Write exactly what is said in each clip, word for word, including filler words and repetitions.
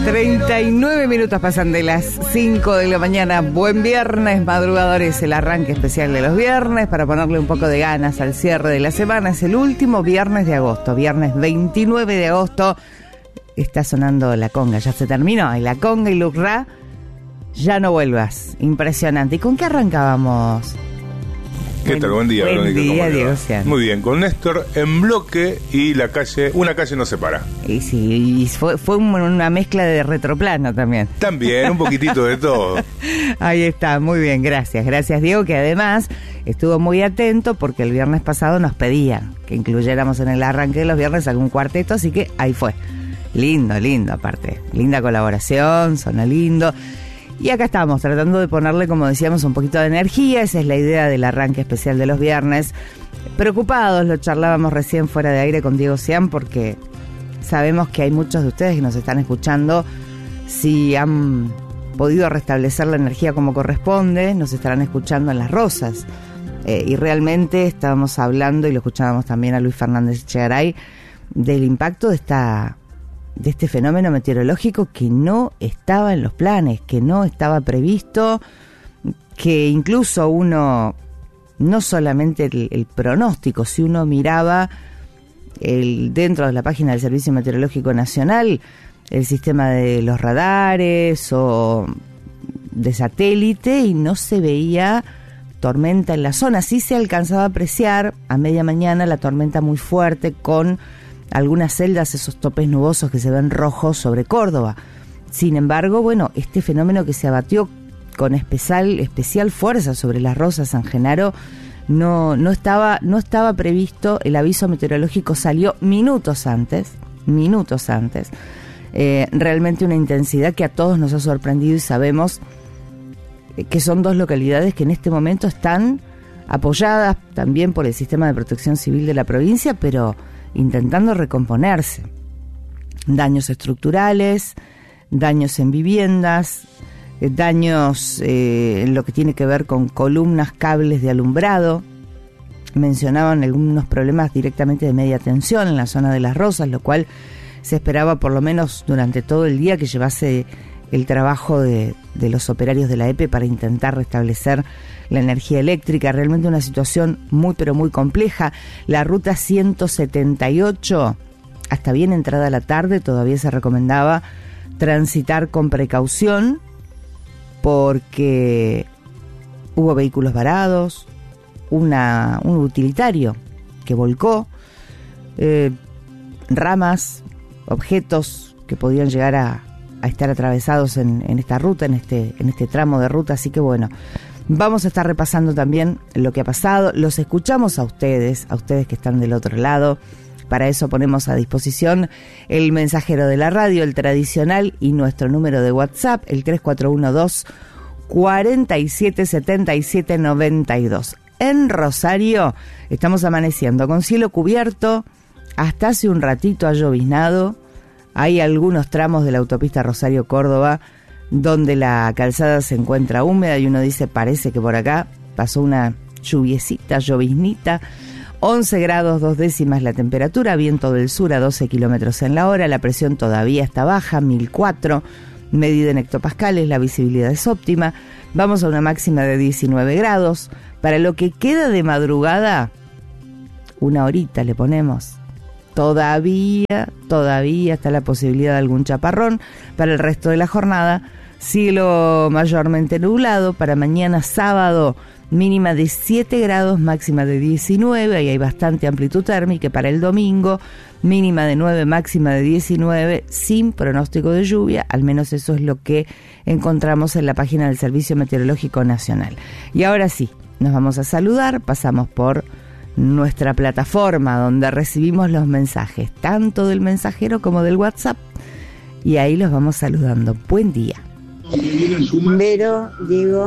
treinta y nueve minutos pasan de las cinco de la mañana. Buen viernes, madrugadores, el arranque especial de los viernes para ponerle un poco de ganas al cierre de la semana. Es el último viernes de agosto, viernes veintinueve de agosto. Está sonando la conga, ya se terminó. Y la conga y Lucra, ya no vuelvas. Impresionante. ¿Y con qué arrancábamos? ¿Qué tal? Buen día, Buen Verónica. día, Diego Cian. Muy bien, con Néstor en bloque y la calle, una calle nos separa. Y sí, y fue, fue una mezcla de retroplano también. También, un poquitito de todo. Ahí está, muy bien, gracias. Gracias, Diego, que además estuvo muy atento porque el viernes pasado nos pedían que incluyéramos en el arranque de los viernes algún cuarteto, así que ahí fue. Lindo, lindo, aparte. Linda colaboración, sonó lindo. Y acá estamos, tratando de ponerle, como decíamos, un poquito de energía. Esa es la idea del arranque especial de los viernes. Preocupados, lo charlábamos recién fuera de aire con Diego Cian, porque sabemos que hay muchos de ustedes que nos están escuchando. Si han podido restablecer la energía como corresponde, nos estarán escuchando en Las Rosas. Eh, y realmente estábamos hablando, y lo escuchábamos también a Luis Fernández Echegaray, del impacto de esta... de este fenómeno meteorológico que no estaba en los planes, que no estaba previsto, que incluso uno, no solamente el, el pronóstico, si uno miraba el, dentro de la página del Servicio Meteorológico Nacional, el sistema de los radares o de satélite, y no se veía tormenta en la zona. Sí se alcanzaba a apreciar a media mañana la tormenta muy fuerte con algunas celdas, esos topes nubosos que se ven rojos sobre Córdoba. Sin embargo, bueno, este fenómeno que se abatió con especial, especial fuerza sobre Las Rosas, San Genaro, no, no estaba, no estaba previsto. El aviso meteorológico salió minutos antes, minutos antes. Eh, realmente una intensidad que a todos nos ha sorprendido, y sabemos que son dos localidades que en este momento están apoyadas también por el Sistema de Protección Civil de la provincia, pero intentando recomponerse. Daños estructurales, daños en viviendas, eh, daños eh, en lo que tiene que ver con columnas, cables de alumbrado. Mencionaban algunos problemas directamente de media tensión en la zona de Las Rosas, lo cual se esperaba por lo menos durante todo el día que llevase el trabajo de, de los operarios de la E P E para intentar restablecer la energía eléctrica. Realmente una situación muy pero muy compleja. La ruta ciento setenta y ocho, hasta bien entrada la tarde, todavía se recomendaba transitar con precaución porque hubo vehículos varados, una, un utilitario que volcó, eh, ramas, objetos que podían llegar a a estar atravesados en, en esta ruta, en este, en este tramo de ruta. Así que bueno, vamos a estar repasando también lo que ha pasado. Los escuchamos a ustedes, a ustedes que están del otro lado. Para eso ponemos a disposición el mensajero de la radio, el tradicional, y nuestro número de WhatsApp, el tres cuatro uno dos, cuatro siete siete siete nueve dos. En Rosario estamos amaneciendo con cielo cubierto, hasta hace un ratito ha lloviznado. Hay algunos tramos de la autopista Rosario-Córdoba donde la calzada se encuentra húmeda y uno dice, parece que por acá pasó una lluviecita, lloviznita. once grados, dos décimas la temperatura, viento del sur a doce kilómetros en la hora, la presión todavía está baja, mil cuatro, medida en hectopascales, la visibilidad es óptima. Vamos a una máxima de diecinueve grados. Para lo que queda de madrugada, una horita le ponemos. Todavía, todavía está la posibilidad de algún chaparrón. Para el resto de la jornada, cielo mayormente nublado. Para mañana sábado, mínima de siete grados, máxima de diecinueve. Ahí hay bastante amplitud térmica. Para el domingo, mínima de nueve, máxima de diecinueve, sin pronóstico de lluvia. Al menos eso es lo que encontramos en la página del Servicio Meteorológico Nacional. Y ahora sí, nos vamos a saludar. Pasamos por nuestra plataforma donde recibimos los mensajes, tanto del mensajero como del WhatsApp, y ahí los vamos saludando. Buen día. Vero, Diego,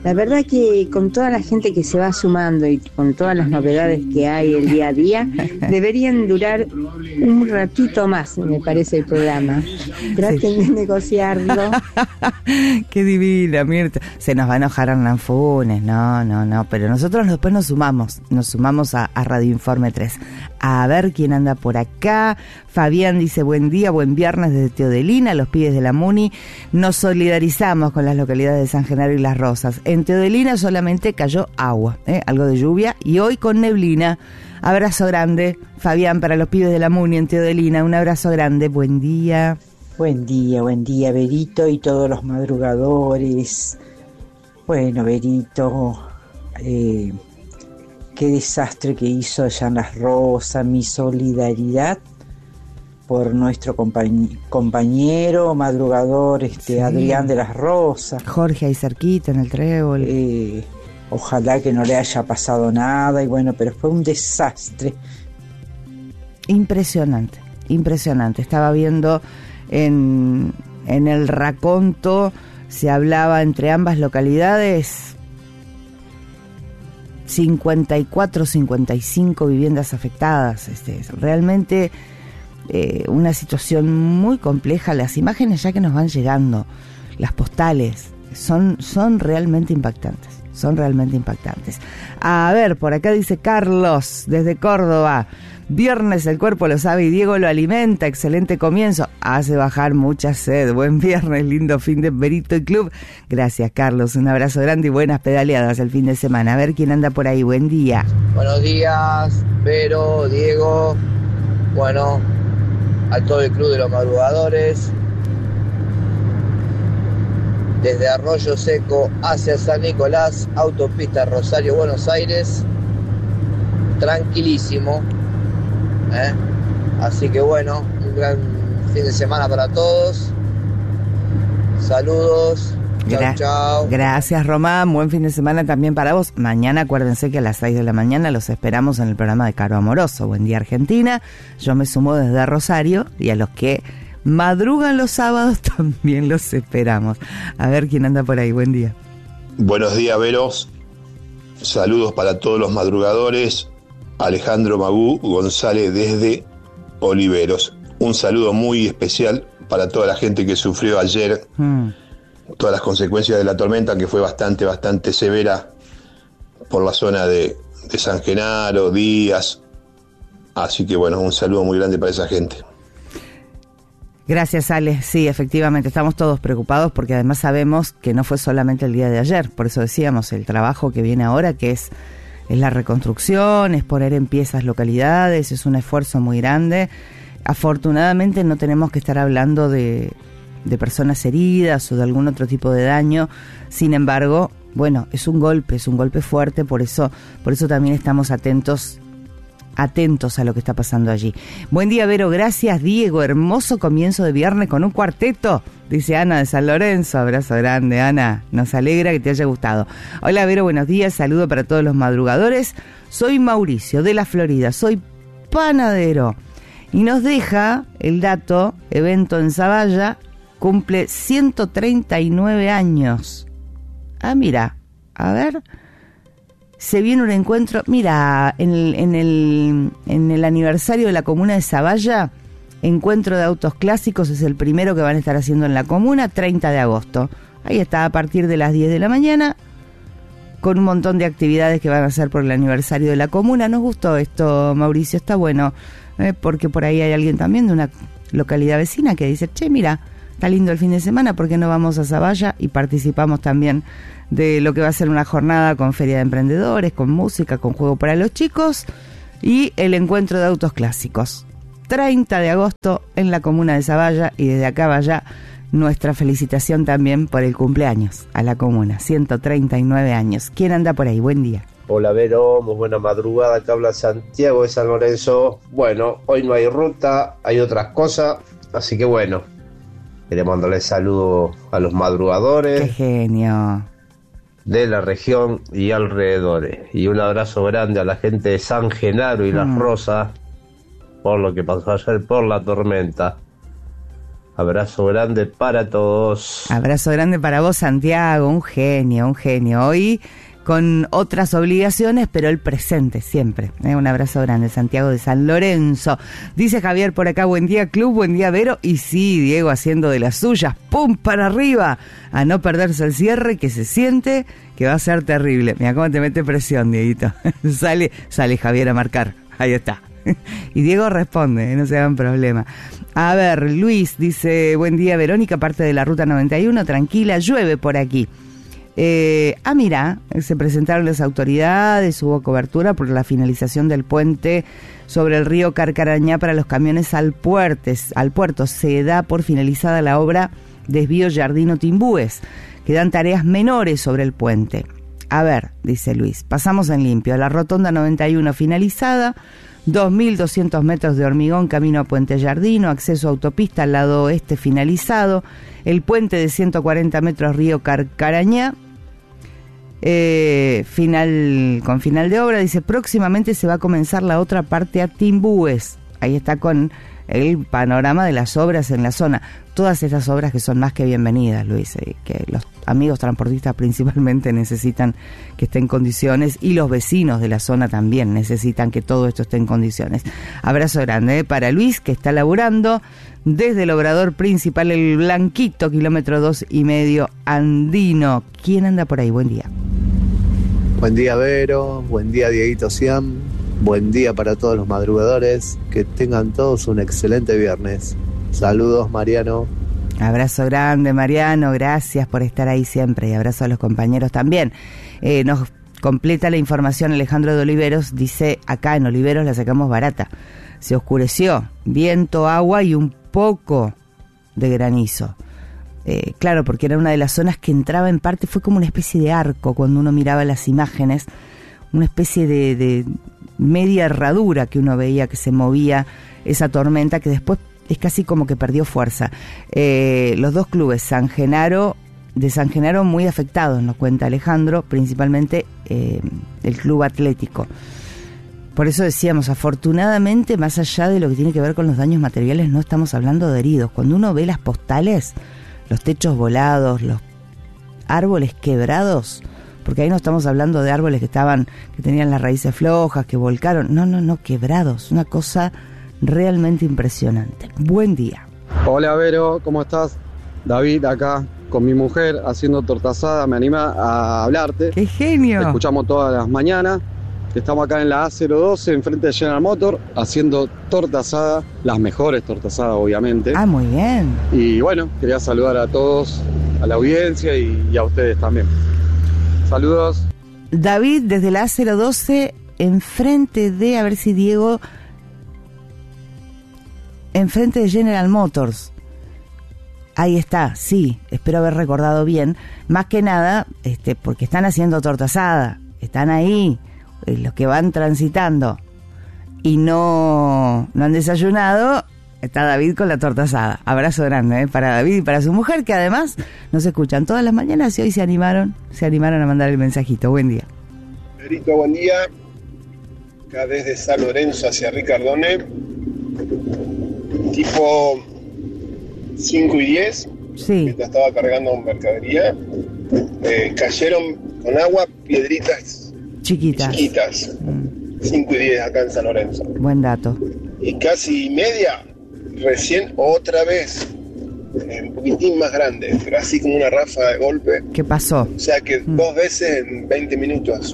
La verdad que con toda la gente que se va sumando y con todas las novedades que hay el día a día, deberían durar un ratito más, me parece, el programa. Traten sí. de negociarlo. Qué divina, Mirta. Se nos va a enojar Hernán Funes, no, no, no, pero nosotros después nos sumamos, nos sumamos a, a Radio Informe tres. A ver quién anda por acá. Fabián dice, buen día, buen viernes desde Teodelina, los pibes de la Muni. Nos solidarizamos con las localidades de San Genaro y Las Rosas. En Teodelina solamente cayó agua, ¿eh? algo de lluvia, y hoy con neblina. Abrazo grande, Fabián, para los pibes de la Muni en Teodelina. Un abrazo grande, buen día. Buen día, buen día, Berito y todos los madrugadores. Bueno, Berito, eh, qué desastre que hizo allá en Las Rosas. Mi solidaridad por nuestro compañ- compañero madrugador, este sí. Adrián de Las Rosas. Jorge ahí cerquita en el Trébol. Eh, ojalá que no le haya pasado nada, y bueno, pero fue un desastre. Impresionante, impresionante. Estaba viendo en, en el raconto, se hablaba entre ambas localidades, cincuenta y cuatro, cincuenta y cinco viviendas afectadas. Este, realmente eh, una situación muy compleja. Las imágenes ya que nos van llegando, las postales, son, son realmente impactantes. Son realmente impactantes. A ver, por acá dice Carlos, desde Córdoba. Viernes el cuerpo lo sabe y Diego lo alimenta. Excelente comienzo. Hace bajar mucha sed. Buen viernes, lindo fin de Berito y Club. Gracias, Carlos. Un abrazo grande y buenas pedaleadas el fin de semana. A ver quién anda por ahí. Buen día. Buenos días, Vero, Diego. Bueno, a todo el Club de los Madrugadores. Desde Arroyo Seco hacia San Nicolás, autopista Rosario, Buenos Aires. Tranquilísimo. ¿Eh? Así que bueno, un gran fin de semana para todos. Saludos. Chao, Gra- chao. Gracias, Román. Buen fin de semana también para vos. Mañana acuérdense que a las seis de la mañana los esperamos en el programa de Caro Amoroso. Buen día, Argentina. Yo me sumo desde Rosario, y a los que madrugan los sábados también los esperamos. A ver quién anda por ahí. Buen día. Buenos días, Veros. Saludos para todos los madrugadores. Alejandro Magú González desde Oliveros. Un saludo muy especial para toda la gente que sufrió ayer mm. todas las consecuencias de la tormenta, que fue bastante, bastante severa por la zona de, de San Genaro, Díaz. Así que bueno, un saludo muy grande para esa gente. Gracias, Ale. Sí, efectivamente, estamos todos preocupados porque además sabemos que no fue solamente el día de ayer. Por eso decíamos, el trabajo que viene ahora, que es Es la reconstrucción, es poner en pie esas localidades, es un esfuerzo muy grande. Afortunadamente no tenemos que estar hablando de, de personas heridas o de algún otro tipo de daño. Sin embargo, bueno, es un golpe, es un golpe fuerte, por eso, por eso también estamos atentos, atentos a lo que está pasando allí. Buen día, Vero, gracias, Diego. Hermoso comienzo de viernes con un cuarteto, dice Ana de San Lorenzo. Abrazo grande, Ana. Nos alegra que te haya gustado. Hola, Vero, buenos días. Saludo para todos los madrugadores. Soy Mauricio, de la Florida. Soy panadero. Y nos deja el dato, evento en Zavalla, cumple ciento treinta y nueve años. Ah, mira, a ver... Se viene un encuentro, mira, en el, en el en el aniversario de la comuna de Zavalla, encuentro de autos clásicos, es el primero que van a estar haciendo en la comuna, treinta de agosto. Ahí está, a partir de las diez de la mañana, con un montón de actividades que van a hacer por el aniversario de la comuna. Nos gustó esto, Mauricio, está bueno, eh, porque por ahí hay alguien también de una localidad vecina que dice, che, mira, está lindo el fin de semana, ¿por qué no vamos a Zavalla? Y participamos también de lo que va a ser una jornada con feria de emprendedores, con música, con juego para los chicos y el encuentro de autos clásicos. treinta de agosto en la comuna de Zavalla, y desde acá vaya nuestra felicitación también por el cumpleaños a la comuna, ciento treinta y nueve años. ¿Quién anda por ahí? Buen día. Hola, Vero, muy buena madrugada, acá habla Santiago de San Lorenzo. Bueno, hoy no hay ruta, hay otras cosas, así que bueno, queremos mandarle saludos a los madrugadores. ¡Qué genio! De la región y alrededores. Y un abrazo grande a la gente de San Genaro y Las mm. Rosas por lo que pasó ayer por la tormenta. Abrazo grande para todos. Abrazo grande para vos, Santiago, un genio, un genio. Hoy con otras obligaciones, pero el presente siempre. ¿eh? Un abrazo grande, Santiago de San Lorenzo. Dice Javier por acá, buen día Club, buen día Vero. Y sí, Diego haciendo de las suyas, ¡pum! Para arriba, a no perderse el cierre, que se siente que va a ser terrible. Mira cómo te mete presión, Dieguito. sale, sale Javier a marcar, ahí está. Y Diego responde, ¿eh? No se hagan problema. A ver, Luis dice, buen día Verónica, parte de la ruta noventa y uno, tranquila, llueve por aquí. Eh, ah, mira, se presentaron las autoridades, hubo cobertura por la finalización del puente sobre el río Carcarañá para los camiones al, puertes, al puerto. Se da por finalizada la obra Desvío Jardino-Timbúes. Quedan tareas menores sobre el puente. A ver, dice Luis, pasamos en limpio. La rotonda noventa y uno finalizada, dos mil doscientos metros de hormigón camino a Puente Jardino, acceso a autopista al lado oeste finalizado, el puente de ciento cuarenta metros río Carcarañá, eh, final con final de obra. Dice, próximamente se va a comenzar la otra parte a Timbúes. Ahí está con el panorama de las obras en la zona. Todas estas obras que son más que bienvenidas, Luis, eh, que los amigos transportistas principalmente necesitan que esté en condiciones, y los vecinos de la zona también necesitan que todo esto esté en condiciones. Abrazo grande eh, para Luis, que está laburando desde el obrador principal El Blanquito, kilómetro dos y medio andino. ¿Quién anda por ahí? Buen día. Buen día Vero, buen día Dieguito Siam, buen día para todos los madrugadores, que tengan todos un excelente viernes. Saludos Mariano. Abrazo grande Mariano, gracias por estar ahí siempre, y abrazo a los compañeros también. Eh, nos completa la información Alejandro de Oliveros, dice, acá en Oliveros la sacamos barata, se oscureció, viento, agua y un poco de granizo. Eh, claro, porque era una de las zonas que entraba en parte, fue como una especie de arco cuando uno miraba las imágenes, una especie de, de media herradura que uno veía que se movía esa tormenta, que después es casi como que perdió fuerza. Eh, los dos clubes, San Genaro, de San Genaro muy afectados, nos cuenta Alejandro, principalmente eh, el Club Atlético. Por eso decíamos, afortunadamente, más allá de lo que tiene que ver con los daños materiales, no estamos hablando de heridos. Cuando uno ve las postales, los techos volados, los árboles quebrados, porque ahí no estamos hablando de árboles que estaban, que tenían las raíces flojas, que volcaron, no, no, no, quebrados, una cosa realmente impresionante. Buen día. Hola Vero, ¿cómo estás? David acá con mi mujer haciendo torta asada, me anima a hablarte. ¡Qué genio! Te escuchamos todas las mañanas. Estamos acá en la A cero doce, enfrente de General Motor, haciendo torta asada, las mejores tortas asadas, obviamente. Ah, muy bien. Y bueno, quería saludar a todos, a la audiencia y, y a ustedes también. Saludos. David, desde la A cero doce, enfrente de, a ver si Diego, enfrente de General Motors. Ahí está, sí, espero haber recordado bien. Más que nada, este, porque están haciendo torta asada, están ahí, los que van transitando y no, no han desayunado, está David con la torta asada. Abrazo grande ¿eh? para David y para su mujer, que además nos escuchan todas las mañanas y hoy se animaron, se animaron a mandar el mensajito. Buen día. Perito, buen día. Acá desde San Lorenzo hacia Ricardone, tipo cinco y diez, sí. Mientras estaba cargando mercadería, eh, cayeron con agua piedritas chiquitas, chiquitas. Mm. cinco y diez acá en San Lorenzo. Buen dato. Y casi media, recién otra vez, eh, un poquitín más grande, pero así como una ráfaga de golpe. ¿Qué pasó? O sea que mm. dos veces en veinte minutos.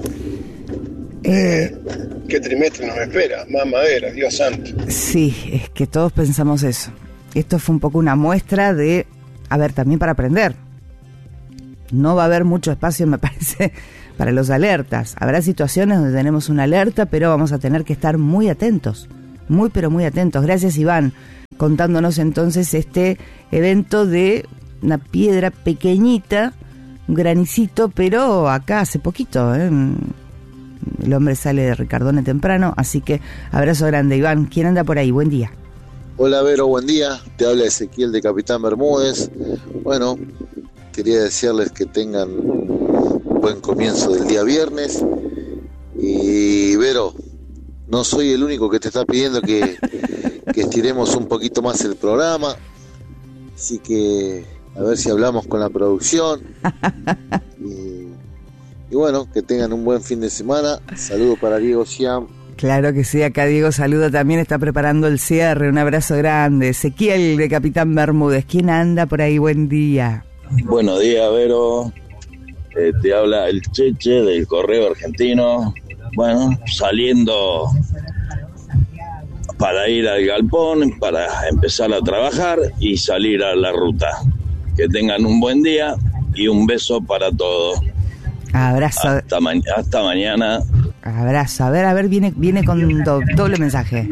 Eh, ¿Qué trimestre nos espera? Más madera, Dios santo. Sí, es que todos pensamos eso. Esto fue un poco una muestra de, a ver, también para aprender. No va a haber mucho espacio, me parece, para los alertas. Habrá situaciones donde tenemos una alerta, pero vamos a tener que estar muy atentos. Muy, pero muy atentos. Gracias, Iván, contándonos entonces este evento de una piedra pequeñita, un granicito, pero acá hace poquito, ¿eh? El hombre sale de Ricardone temprano, así que abrazo grande, Iván. ¿Quién anda por ahí? Buen día. Hola Vero, buen día. Te habla Ezequiel de Capitán Bermúdez. Bueno, quería desearles que tengan un buen comienzo del día viernes. Y Vero, no soy el único que te está pidiendo que, que estiremos un poquito más el programa. Así que a ver si hablamos con la producción. y, y bueno, que tengan un buen fin de semana. Saludos para Diego Siam. Claro que sí, acá Diego saluda también, está preparando el cierre, un abrazo grande. Ezequiel de Capitán Bermúdez, ¿quién anda por ahí? Buen día. Buenos días, Vero. Eh, te habla el Cheche del Correo Argentino. Bueno, saliendo para ir al galpón, para empezar a trabajar y salir a la ruta. Que tengan un buen día y un beso para todos. Abrazo. Hasta, ma- hasta mañana. Abrazo. A ver, a ver, viene, viene con do- doble mensaje.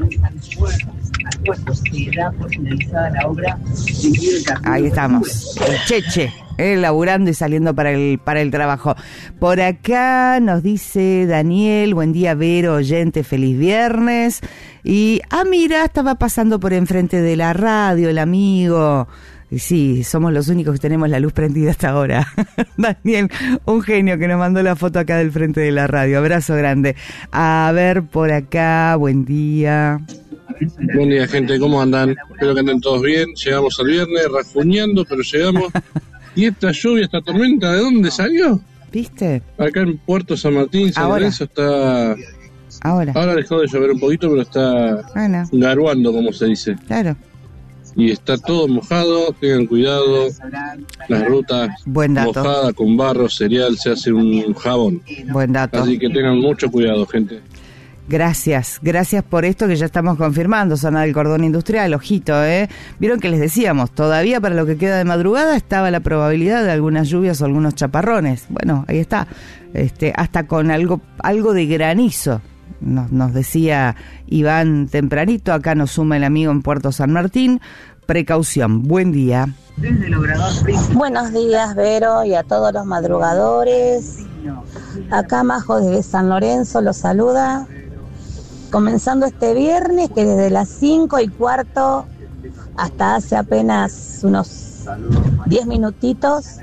Ahí estamos. El Cheche, eh, laburando y saliendo para el, para el trabajo. Por acá nos dice Daniel, buen día Vero, oyente, feliz viernes. Y, ah, mira, estaba pasando por enfrente de la radio el amigo. Y sí, somos los únicos que tenemos la luz prendida hasta ahora. Daniel, un genio que nos mandó la foto acá del frente de la radio. Abrazo grande. A ver, por acá, buen día. Buen día, gente, ¿cómo andan? Espero que anden todos bien. Llegamos al viernes, rajuñando, pero llegamos. ¿Y esta lluvia, esta tormenta, de dónde salió? ¿Viste? Acá en Puerto San Martín, San Ahora. Lorenzo está... Ahora. Ahora dejó de llover un poquito, pero está Bueno, garuando, como se dice. claro. Y está todo mojado, tengan cuidado. Las rutas Buen dato. mojadas con barro, cereal, se hace un jabón. Buen dato. Así que tengan mucho cuidado, gente. Gracias, gracias por esto que ya estamos confirmando, zona del cordón industrial, ojito, ¿eh? Vieron que les decíamos, todavía para lo que queda de madrugada estaba la probabilidad de algunas lluvias o algunos chaparrones. Bueno, ahí está, este, hasta con algo, algo de granizo, nos, nos decía Iván tempranito, acá nos suma el amigo en Puerto San Martín, precaución, buen día. Buenos días, Vero, y a todos los madrugadores. Acá Majo desde San Lorenzo los saluda. Comenzando este viernes, que desde las cinco y cuarto hasta hace apenas unos diez minutitos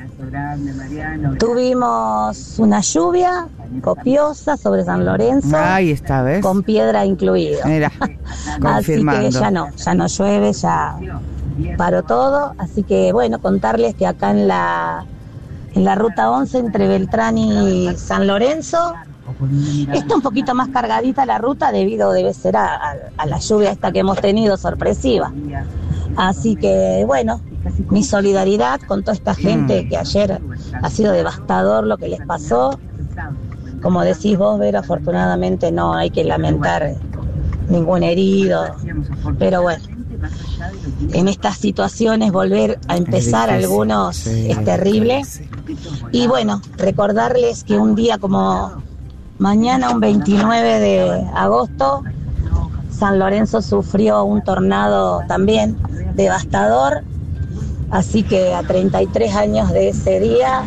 tuvimos una lluvia copiosa sobre San Lorenzo. Ahí está, ¿ves? Con piedra incluida. Mira, Así confirmando. que ya no, ya no llueve, ya paró todo. Así que bueno, contarles que acá en la en la ruta once entre Beltrán y San Lorenzo está un poquito más cargadita la ruta debido debe ser a, a, a la lluvia esta que hemos tenido sorpresiva. Así que bueno, mi solidaridad con toda esta gente que ayer ha sido devastador lo que les pasó. Como decís vos, Vero, afortunadamente no hay que lamentar ningún herido, pero bueno, en estas situaciones volver a empezar Es difícil, algunos sí, es terrible. Y bueno, recordarles que un día como mañana, un veintinueve de agosto, San Lorenzo sufrió un tornado también devastador, así que a treinta y tres años de ese día,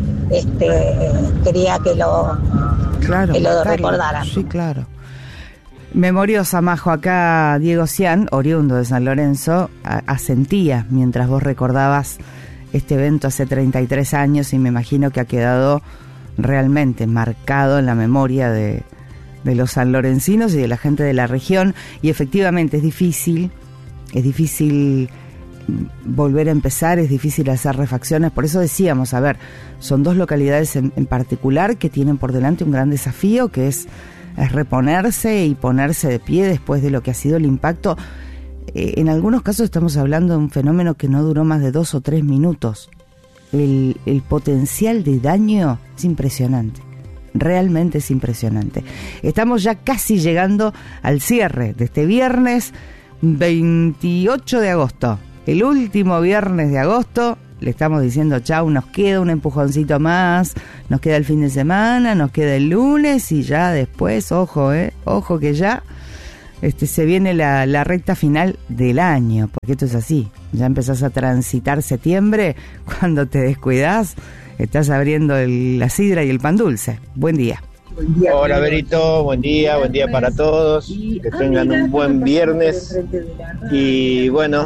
este, quería que lo, Claro, que lo claro, recordaran. Sí, claro. Memoriosa, Majo, acá Diego Cian, oriundo de San Lorenzo, a- asentía mientras vos recordabas este evento hace treinta y tres años y me imagino que ha quedado realmente marcado en la memoria de, de los sanlorencinos y de la gente de la región. Y efectivamente es difícil, es difícil volver a empezar, es difícil hacer refacciones. Por eso decíamos, a ver, son dos localidades en, en particular que tienen por delante un gran desafío, que es, es reponerse y ponerse de pie después de lo que ha sido el impacto. Eh, en algunos casos estamos hablando de un fenómeno que no duró más de dos o tres minutos. El, el potencial de daño es impresionante, realmente es impresionante. Estamos ya casi llegando al cierre de este viernes veintiocho de agosto, el último viernes de agosto. Le estamos diciendo chau, nos queda un empujoncito más, nos queda el fin de semana, nos queda el lunes y ya después, ojo, eh, ojo que ya este, se viene la, la recta final del año, porque esto es así, ya empezás a transitar septiembre, cuando te descuidás, estás abriendo el- la sidra y el pan dulce. Buen día. Hola Berito, buen día, buen día para todos, que tengan un buen viernes y bueno,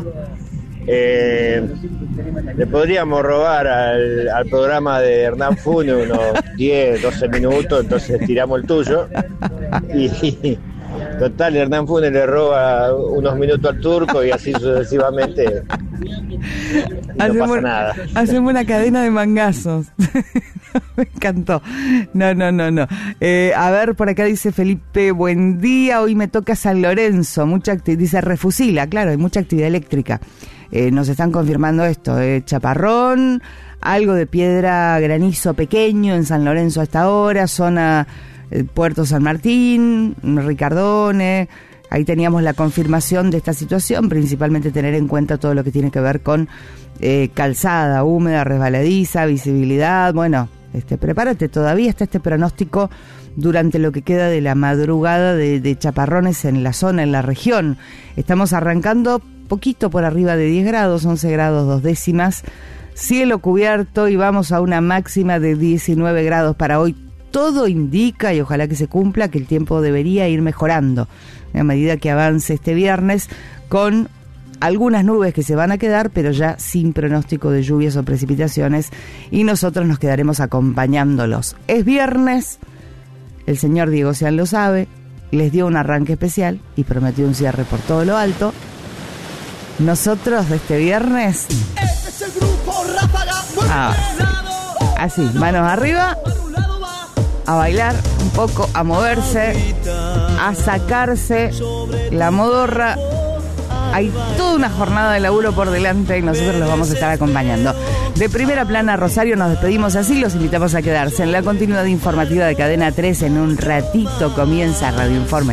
eh, le podríamos robar al, al programa de Hernán Fune unos diez, doce minutos, entonces tiramos el tuyo y, Total, Hernán Funes le roba unos minutos al turco y así sucesivamente. No hacemos, pasa nada. Hacemos una cadena de mangazos. Me encantó. No, no, no, no. Eh, a ver, por acá dice Felipe, buen día, hoy me toca San Lorenzo. Mucha actividad, dice Refusila, claro, hay mucha actividad eléctrica. Eh, nos están confirmando esto, eh, chaparrón, algo de piedra, granizo pequeño en San Lorenzo hasta ahora, zona eh, Puerto San Martín, Ricardone. Ahí teníamos la confirmación de esta situación, principalmente tener en cuenta todo lo que tiene que ver con eh, calzada húmeda, resbaladiza, visibilidad. Bueno, este, prepárate, todavía está este pronóstico durante lo que queda de la madrugada de, de chaparrones en la zona, en la región. Estamos arrancando poquito por arriba de diez grados, once grados dos décimas, cielo cubierto y vamos a una máxima de diecinueve grados para hoy. Todo indica, y ojalá que se cumpla, que el tiempo debería ir mejorando a medida que avance este viernes, con algunas nubes que se van a quedar, pero ya sin pronóstico de lluvias o precipitaciones, y nosotros nos quedaremos acompañándolos. Es viernes, el señor Diego Sean lo sabe, les dio un arranque especial y prometió un cierre por todo lo alto. Nosotros de este viernes, ah, así, manos arriba, a bailar un poco, a moverse, a sacarse la modorra. Hay toda una jornada de laburo por delante y nosotros los vamos a estar acompañando. De Primera Plana, Rosario, nos despedimos así, los invitamos a quedarse en la continuidad informativa de Cadena tres. En un ratito comienza Radio Informe.